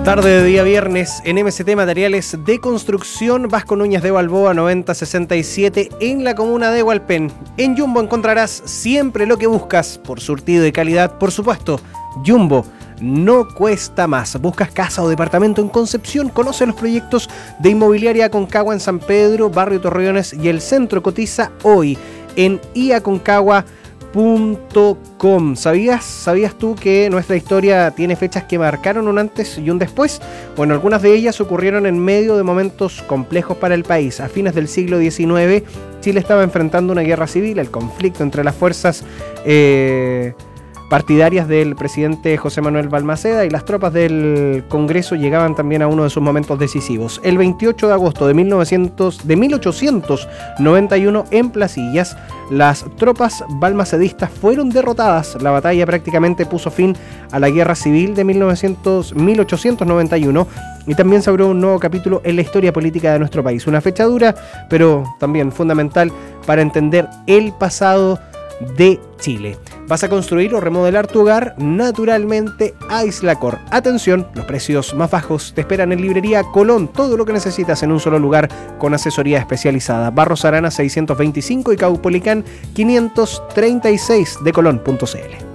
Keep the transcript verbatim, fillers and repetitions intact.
Tarde de día viernes en M S T Materiales de Construcción, Vasco Núñez de Balboa noventa sesenta y siete en la comuna de Hualpén. En Jumbo encontrarás siempre lo que buscas por surtido y calidad, por supuesto. Jumbo no cuesta más. ¿Buscas casa o departamento en Concepción? Conoce los proyectos de Inmobiliaria Aconcagua en San Pedro, Barrio Torreones y el centro. Cotiza hoy en i aconcagua punto com. ¿Sabías, ¿Sabías tú que nuestra historia tiene fechas que marcaron un antes y un después? Bueno, algunas de ellas ocurrieron en medio de momentos complejos para el país. A fines del siglo diecinueve, Chile estaba enfrentando una guerra civil, el conflicto entre las fuerzas eh, partidarias del presidente José Manuel Balmaceda y las tropas del Congreso llegaban también a uno de sus momentos decisivos. El veintiocho de agosto de, mil novecientos, de mil ochocientos noventa y uno, en Placillas, las tropas balmacedistas fueron derrotadas. La batalla prácticamente puso fin a la guerra civil de mil ochocientos noventa y uno y también se abrió un nuevo capítulo en la historia política de nuestro país. Una fecha dura, pero también fundamental para entender el pasado de Chile. ¿Vas a construir o remodelar tu hogar? Naturalmente, Aislacor. Atención, los precios más bajos te esperan en Librería Colón. Todo lo que necesitas en un solo lugar con asesoría especializada. Barros Arana seiscientos veinticinco y Caupolicán quinientos treinta y seis de colón punto c l.